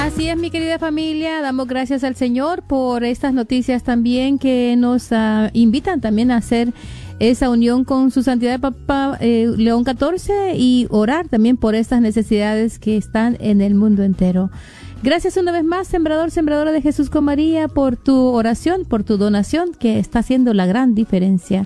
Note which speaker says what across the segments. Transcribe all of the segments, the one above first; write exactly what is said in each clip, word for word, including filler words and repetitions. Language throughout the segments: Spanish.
Speaker 1: Así es, mi querida familia, damos gracias al Señor por estas noticias también que nos uh, invitan también a hacer esa unión con su santidad Papa eh, León catorce y orar también por estas necesidades que están en el mundo entero. Gracias una vez más, sembrador, sembradora de Jesús con María, por tu oración, por tu donación, que está haciendo la gran diferencia.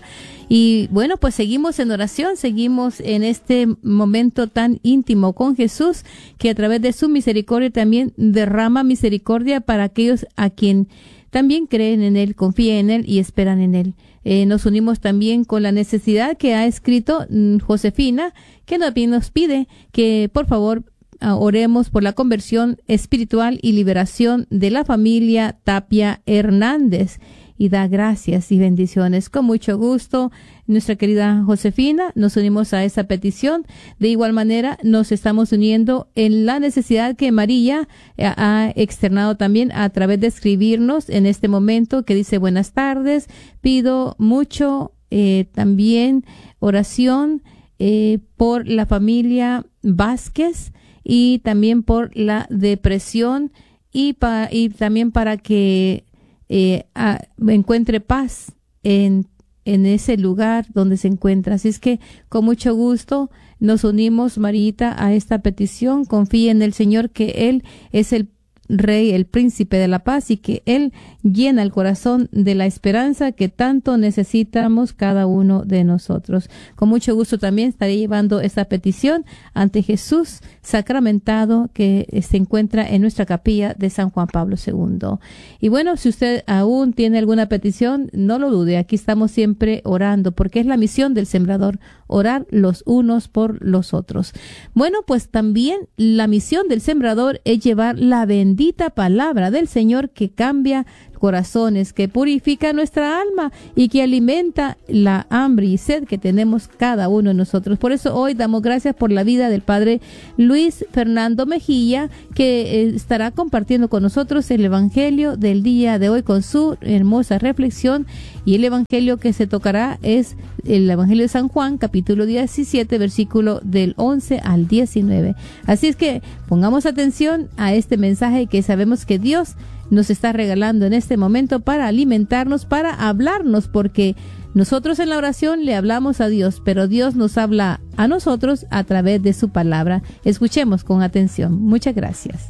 Speaker 1: Y bueno, pues seguimos en oración, seguimos en este momento tan íntimo con Jesús, que a través de su misericordia también derrama misericordia para aquellos a quien también creen en Él, confían en Él y esperan en Él. Eh, nos unimos también con la necesidad que ha escrito mm, Josefina, que también nos pide que por favor uh, oremos por la conversión espiritual y liberación de la familia Tapia Hernández. Y da gracias y bendiciones. Con mucho gusto, nuestra querida Josefina, nos unimos a esa petición. De igual manera, nos estamos uniendo en la necesidad que María ha externado también a través de escribirnos en este momento, que dice: buenas tardes, pido mucho eh, también oración eh, por la familia Vázquez y también por la depresión y, pa, y también para que Eh, a, encuentre paz en, en ese lugar donde se encuentra. Así es que con mucho gusto nos unimos, Marita, a esta petición. Confíe en el Señor, que Él es el Rey, el Príncipe de la Paz, y que Él llena el corazón de la esperanza que tanto necesitamos cada uno de nosotros. Con mucho gusto también estaré llevando esta petición ante Jesús sacramentado, que se encuentra en nuestra capilla de San Juan Pablo segundo. Y bueno, si usted aún tiene alguna petición, no lo dude, aquí estamos siempre orando, porque es la misión del sembrador, orar los unos por los otros. Bueno, pues también la misión del sembrador es llevar la bendita palabra del Señor, que cambia corazones, que purifica nuestra alma y que alimenta la hambre y sed que tenemos cada uno de nosotros. Por eso hoy damos gracias por la vida del Padre Luis Fernando Mejía, que eh, estará compartiendo con nosotros el Evangelio del día de hoy con su hermosa reflexión. Y el Evangelio que se tocará es el Evangelio de San Juan, capítulo diecisiete, versículo del once al diecinueve. Así es que pongamos atención a este mensaje que sabemos que Dios nos está regalando en este momento para alimentarnos, para hablarnos, porque nosotros en la oración le hablamos a Dios, pero Dios nos habla a nosotros a través de su palabra. Escuchemos con atención. Muchas gracias.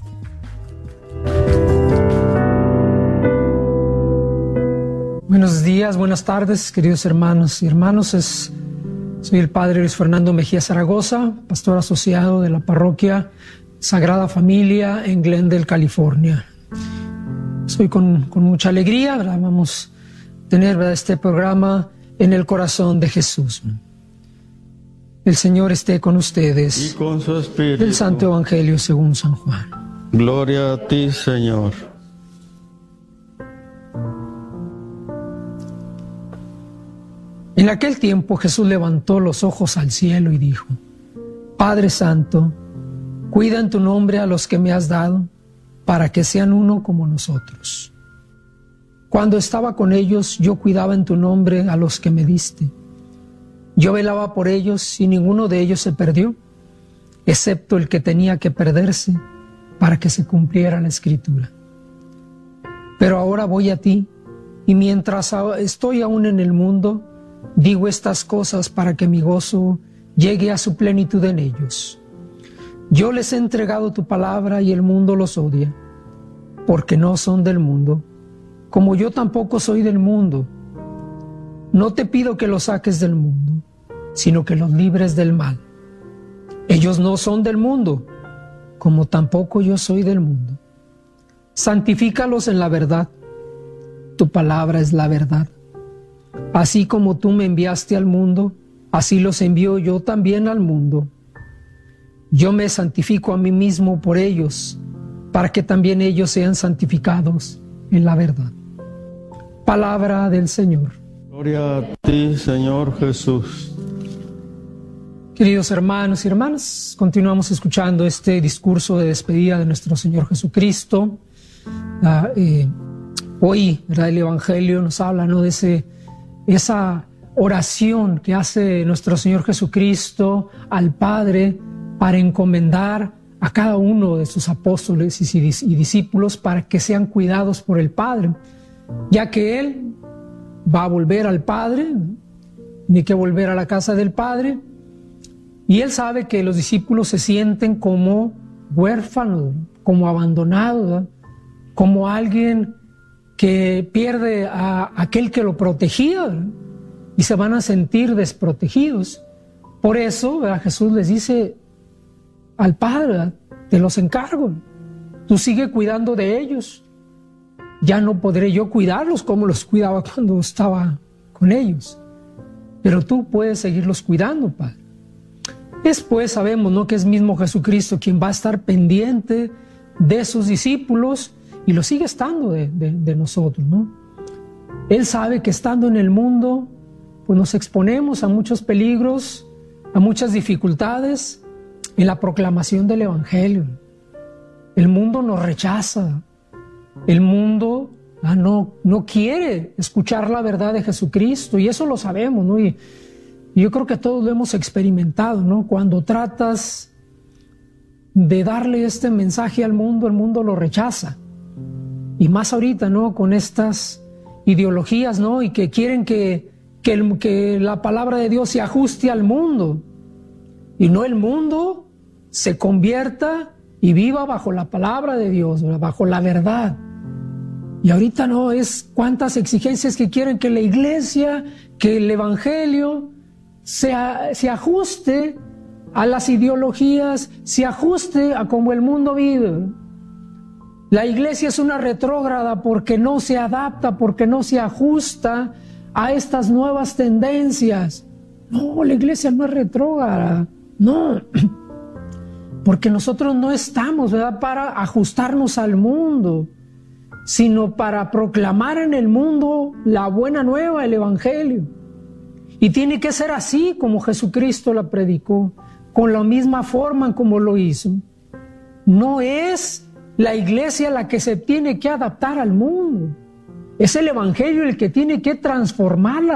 Speaker 2: Buenos días, buenas tardes, queridos hermanos y hermanos. Es, soy el Padre Luis Fernando Mejía Zaragoza, pastor asociado de la parroquia Sagrada Familia en Glendale, California. Soy con, con mucha alegría, ¿verdad? Vamos a tener, ¿verdad?, este programa en el corazón de Jesús. El Señor esté con ustedes.
Speaker 3: Y con su espíritu.
Speaker 2: Del Santo Evangelio según San Juan.
Speaker 3: Gloria a ti, Señor.
Speaker 2: En aquel tiempo Jesús levantó los ojos al cielo y dijo: Padre Santo, cuida en tu nombre a los que me has dado, para que sean uno como nosotros. Cuando estaba con ellos, yo cuidaba en tu nombre a los que me diste. Yo velaba por ellos y ninguno de ellos se perdió, excepto el que tenía que perderse para que se cumpliera la Escritura. Pero ahora voy a ti, y mientras estoy aún en el mundo, digo estas cosas para que mi gozo llegue a su plenitud en ellos. Yo les he entregado tu palabra y el mundo los odia, porque no son del mundo, como yo tampoco soy del mundo. No te pido que los saques del mundo, sino que los libres del mal. Ellos no son del mundo, como tampoco yo soy del mundo. Santifícalos en la verdad. Tu palabra es la verdad. Así como tú me enviaste al mundo, así los envío yo también al mundo. Yo me santifico a mí mismo por ellos, para que también ellos sean santificados en la verdad. Palabra del Señor.
Speaker 3: Gloria a ti, Señor Jesús.
Speaker 2: Queridos hermanos y hermanas, continuamos escuchando este discurso de despedida de nuestro Señor Jesucristo. Ah, eh, hoy, ¿verdad?, el Evangelio nos habla, ¿no?, de ese, esa oración que hace nuestro Señor Jesucristo al Padre para encomendar a cada uno de sus apóstoles y, y discípulos para que sean cuidados por el Padre, ya que Él va a volver al Padre, ni que volver a la casa del Padre, y Él sabe que los discípulos se sienten como huérfanos, como abandonados, ¿verdad? Como alguien que pierde a aquel que lo protegía, ¿verdad? Y se van a sentir desprotegidos. Por eso, ¿verdad? Jesús les dice al Padre, ¿verdad? Te los encargo, tú sigue cuidando de ellos. Ya no podré yo cuidarlos como los cuidaba cuando estaba con ellos, pero tú puedes seguirlos cuidando, Padre. Después sabemos, ¿no?, que es mismo Jesucristo quien va a estar pendiente de sus discípulos y lo sigue estando de, de, de nosotros, ¿no? Él sabe que estando en el mundo, pues nos exponemos a muchos peligros, a muchas dificultades en la proclamación del Evangelio. El mundo nos rechaza. El mundo ah, no, no quiere escuchar la verdad de Jesucristo, y eso lo sabemos, ¿no? Y, y yo creo que todos lo hemos experimentado, ¿no? Cuando tratas de darle este mensaje al mundo, el mundo lo rechaza. Y más ahorita, ¿no?, con estas ideologías, ¿no?, y que quieren que, que, el, que la palabra de Dios se ajuste al mundo, y no el mundo se convierta y viva bajo la palabra de Dios, bajo la verdad. Y ahorita no, es cuántas exigencias que quieren que la iglesia, que el evangelio se, se ajuste a las ideologías, se ajuste a cómo el mundo vive. La iglesia es una retrógrada porque no se adapta, porque no se ajusta a estas nuevas tendencias. No, la iglesia no es retrógrada, no. Porque nosotros no estamos, ¿verdad?, para ajustarnos al mundo, sino para proclamar en el mundo la buena nueva, el evangelio. Y tiene que ser así como Jesucristo la predicó, con la misma forma como lo hizo. No es la iglesia la que se tiene que adaptar al mundo, es el evangelio el que tiene que transformarla.